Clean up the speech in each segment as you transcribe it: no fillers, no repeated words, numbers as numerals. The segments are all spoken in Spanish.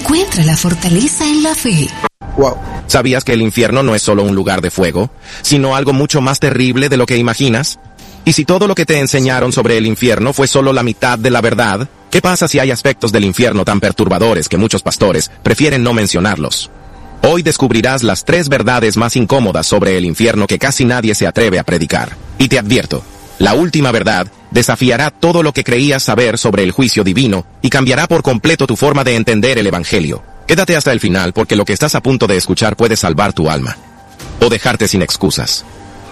Encuentra la fortaleza en la fe. Wow. ¿Sabías que el infierno no es solo un lugar de fuego, sino algo mucho más terrible de lo que imaginas? Y si todo lo que te enseñaron sobre el infierno fue solo la mitad de la verdad, ¿qué pasa si hay aspectos del infierno tan perturbadores que muchos pastores prefieren no mencionarlos? Hoy descubrirás las 3 verdades más incómodas sobre el infierno que casi nadie se atreve a predicar. Y te advierto, la última verdad desafiará todo lo que creías saber sobre el juicio divino y cambiará por completo tu forma de entender el evangelio. Quédate hasta el final porque lo que estás a punto de escuchar puede salvar tu alma o dejarte sin excusas.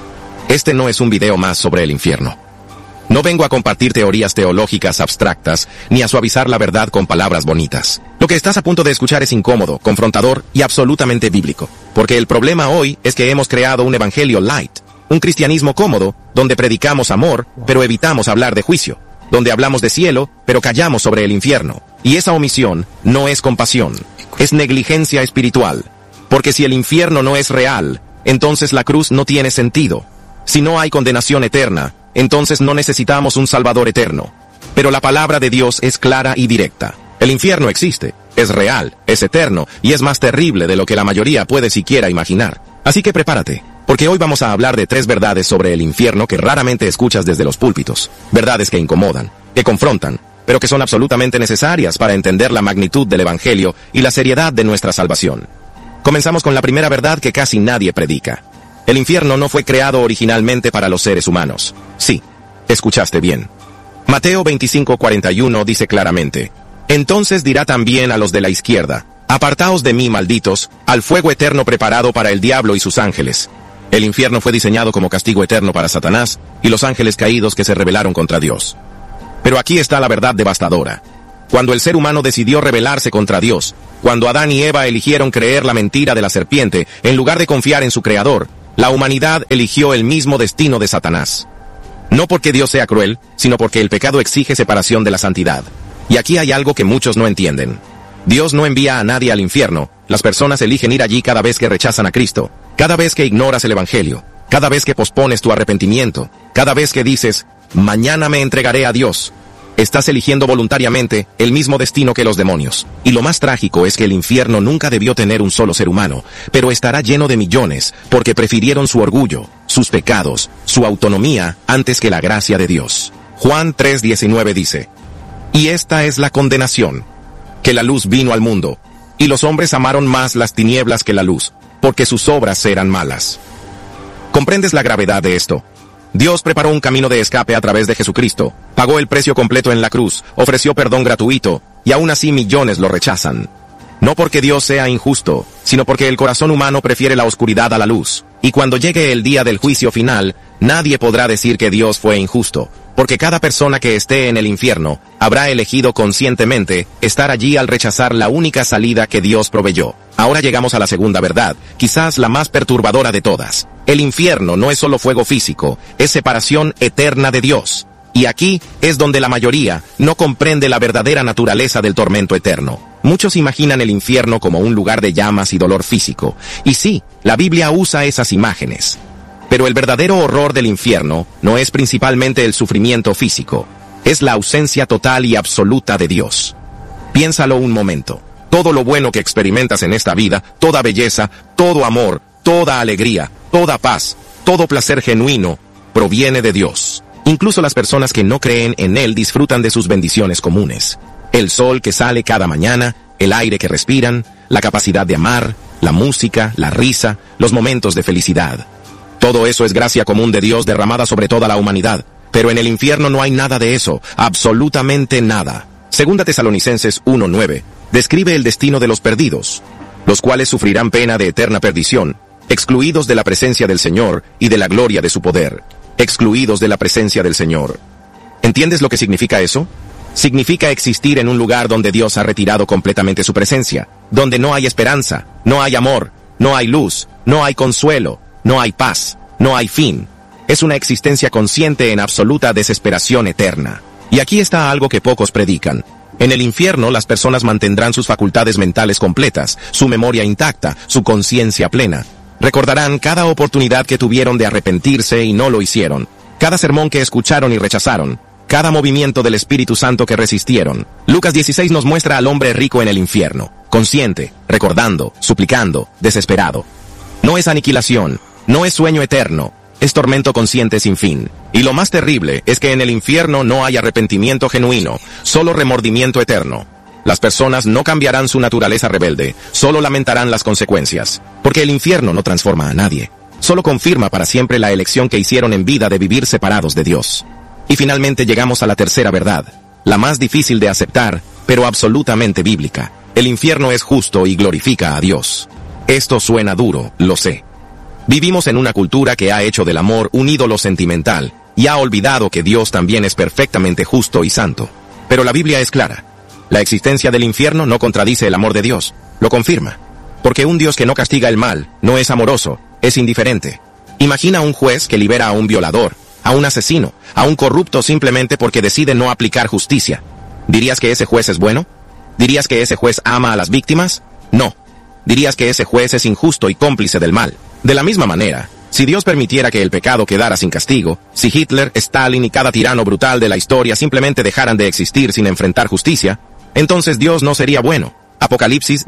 Este no es un video más sobre el infierno. No vengo a compartir teorías teológicas abstractas ni a suavizar la verdad con palabras bonitas. Lo que estás a punto de escuchar es incómodo, confrontador y absolutamente bíblico. Porque el problema hoy es que hemos creado un evangelio light, un cristianismo cómodo, donde predicamos amor, pero evitamos hablar de juicio, donde hablamos de cielo, pero callamos sobre el infierno. Y esa omisión no es compasión, es negligencia espiritual. Porque si el infierno no es real, entonces la cruz no tiene sentido. Si no hay condenación eterna, entonces no necesitamos un Salvador eterno. Pero la palabra de Dios es clara y directa. El infierno existe, es real, es eterno, y es más terrible de lo que la mayoría puede siquiera imaginar. Así que prepárate, porque hoy vamos a hablar de 3 verdades sobre el infierno que raramente escuchas desde los púlpitos. Verdades que incomodan, que confrontan, pero que son absolutamente necesarias para entender la magnitud del evangelio y la seriedad de nuestra salvación. Comenzamos con la primera verdad que casi nadie predica. El infierno no fue creado originalmente para los seres humanos. Sí, escuchaste bien. Mateo 25:41 dice claramente: Entonces dirá también a los de la izquierda: Apartaos de mí, malditos, al fuego eterno preparado para el diablo y sus ángeles. El infierno fue diseñado como castigo eterno para Satanás y los ángeles caídos que se rebelaron contra Dios. Pero aquí está la verdad devastadora. Cuando el ser humano decidió rebelarse contra Dios, cuando Adán y Eva eligieron creer la mentira de la serpiente en lugar de confiar en su Creador, la humanidad eligió el mismo destino de Satanás. No porque Dios sea cruel, sino porque el pecado exige separación de la santidad. Y aquí hay algo que muchos no entienden. Dios no envía a nadie al infierno. Las personas eligen ir allí cada vez que rechazan a Cristo, cada vez que ignoras el evangelio, cada vez que pospones tu arrepentimiento, cada vez que dices: mañana me entregaré a Dios. Estás eligiendo voluntariamente el mismo destino que los demonios. Y lo más trágico es que el infierno nunca debió tener un solo ser humano, pero estará lleno de millones porque prefirieron su orgullo, sus pecados, su autonomía antes que la gracia de Dios. Juan 3:19 dice: Y esta es la condenación, que la luz vino al mundo, y los hombres amaron más las tinieblas que la luz, porque sus obras eran malas. ¿Comprendes la gravedad de esto? Dios preparó un camino de escape a través de Jesucristo, pagó el precio completo en la cruz, ofreció perdón gratuito, y aún así millones lo rechazan. No porque Dios sea injusto, sino porque el corazón humano prefiere la oscuridad a la luz. Y cuando llegue el día del juicio final, nadie podrá decir que Dios fue injusto, porque cada persona que esté en el infierno habrá elegido conscientemente estar allí al rechazar la única salida que Dios proveyó. Ahora llegamos a la segunda verdad, quizás la más perturbadora de todas. El infierno no es solo fuego físico, es separación eterna de Dios. Y aquí es donde la mayoría no comprende la verdadera naturaleza del tormento eterno. Muchos imaginan el infierno como un lugar de llamas y dolor físico. Y sí, la Biblia usa esas imágenes. Pero el verdadero horror del infierno no es principalmente el sufrimiento físico, es la ausencia total y absoluta de Dios. Piénsalo un momento. Todo lo bueno que experimentas en esta vida, toda belleza, todo amor, toda alegría, toda paz, todo placer genuino, proviene de Dios. Incluso las personas que no creen en Él disfrutan de sus bendiciones comunes. El sol que sale cada mañana, el aire que respiran, la capacidad de amar, la música, la risa, los momentos de felicidad. Todo eso es gracia común de Dios derramada sobre toda la humanidad. Pero en el infierno no hay nada de eso, absolutamente nada. Segunda Tesalonicenses 1:9 describe el destino de los perdidos, los cuales sufrirán pena de eterna perdición, excluidos de la presencia del Señor y de la gloria de su poder. Excluidos de la presencia del Señor. ¿Entiendes lo que significa eso? Significa existir en un lugar donde Dios ha retirado completamente su presencia, donde no hay esperanza, no hay amor, no hay luz, no hay consuelo, no hay paz, no hay fin. Es una existencia consciente en absoluta desesperación eterna. Y aquí está algo que pocos predican. En el infierno las personas mantendrán sus facultades mentales completas, su memoria intacta, su conciencia plena. Recordarán cada oportunidad que tuvieron de arrepentirse y no lo hicieron, cada sermón que escucharon y rechazaron, cada movimiento del Espíritu Santo que resistieron. Lucas 16 nos muestra al hombre rico en el infierno. consciente, recordando, suplicando, desesperado. No es aniquilación, no es sueño eterno, es tormento consciente sin fin. Y lo más terrible es que en el infierno no hay arrepentimiento genuino, solo remordimiento eterno. Las personas no cambiarán su naturaleza rebelde, solo lamentarán las consecuencias. Porque el infierno no transforma a nadie, solo confirma para siempre la elección que hicieron en vida de vivir separados de Dios. Y finalmente llegamos a la tercera verdad, la más difícil de aceptar, pero absolutamente bíblica. El infierno es justo y glorifica a Dios. Esto suena duro, lo sé. Vivimos en una cultura que ha hecho del amor un ídolo sentimental y ha olvidado que Dios también es perfectamente justo y santo. Pero la Biblia es clara. La existencia del infierno no contradice el amor de Dios, lo confirma. Porque un Dios que no castiga el mal, no es amoroso, es indiferente. Imagina a un juez que libera a un violador, a un asesino, a un corrupto simplemente porque decide no aplicar justicia. ¿Dirías que ese juez es bueno? ¿Dirías que ese juez ama a las víctimas? No. Dirías que ese juez es injusto y cómplice del mal. De la misma manera, si Dios permitiera que el pecado quedara sin castigo, si Hitler, Stalin y cada tirano brutal de la historia simplemente dejaran de existir sin enfrentar justicia, entonces Dios no sería bueno. Apocalipsis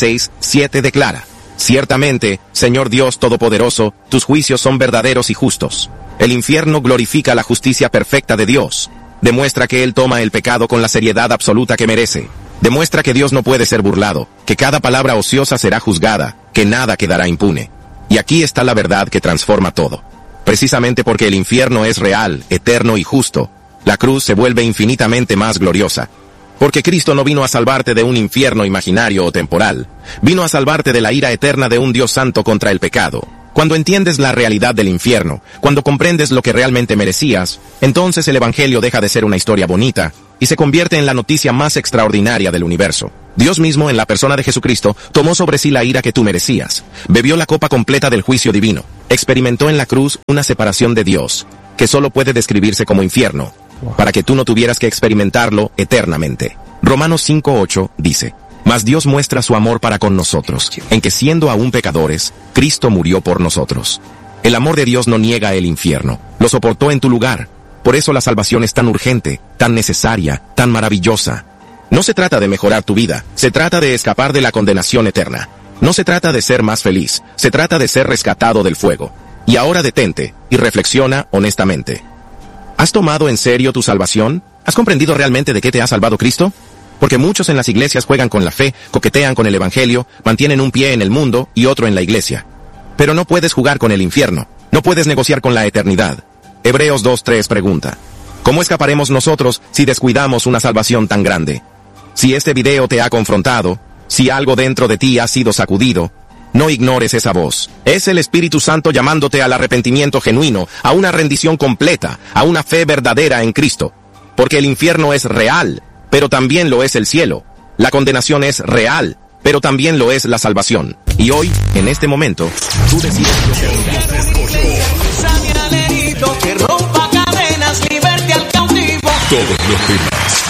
16:7 declara: Ciertamente, Señor Dios Todopoderoso, tus juicios son verdaderos y justos. El infierno glorifica la justicia perfecta de Dios. Demuestra que Él toma el pecado con la seriedad absoluta que merece. Demuestra que Dios no puede ser burlado, que cada palabra ociosa será juzgada, que nada quedará impune. Y aquí está la verdad que transforma todo. Precisamente porque el infierno es real, eterno y justo, la cruz se vuelve infinitamente más gloriosa. Porque Cristo no vino a salvarte de un infierno imaginario o temporal, vino a salvarte de la ira eterna de un Dios santo contra el pecado. Cuando entiendes la realidad del infierno, cuando comprendes lo que realmente merecías, entonces el Evangelio deja de ser una historia bonita y se convierte en la noticia más extraordinaria del universo. Dios mismo, en la persona de Jesucristo, tomó sobre sí la ira que tú merecías, bebió la copa completa del juicio divino, experimentó en la cruz una separación de Dios, que solo puede describirse como infierno, para que tú no tuvieras que experimentarlo eternamente. Romanos 5:8 dice: Mas Dios muestra su amor para con nosotros, en que siendo aún pecadores, Cristo murió por nosotros. El amor de Dios no niega el infierno, lo soportó en tu lugar. Por eso la salvación es tan urgente, tan necesaria, tan maravillosa. No se trata de mejorar tu vida, se trata de escapar de la condenación eterna. No se trata de ser más feliz, se trata de ser rescatado del fuego. Y ahora detente y reflexiona honestamente. ¿Has tomado en serio tu salvación? ¿Has comprendido realmente de qué te ha salvado Cristo? Porque muchos en las iglesias juegan con la fe, coquetean con el Evangelio, mantienen un pie en el mundo y otro en la iglesia. Pero no puedes jugar con el infierno, no puedes negociar con la eternidad. Hebreos 2:3 pregunta: ¿cómo escaparemos nosotros si descuidamos una salvación tan grande? Si este video te ha confrontado, si algo dentro de ti ha sido sacudido, no ignores esa voz. Es el Espíritu Santo llamándote al arrepentimiento genuino, a una rendición completa, a una fe verdadera en Cristo. Porque el infierno es real, pero también lo es el cielo. La condenación es real, pero también lo es la salvación. Y hoy, en este momento, tú decides lo que que rompa cadenas, liberte al cautivo. Todos los temas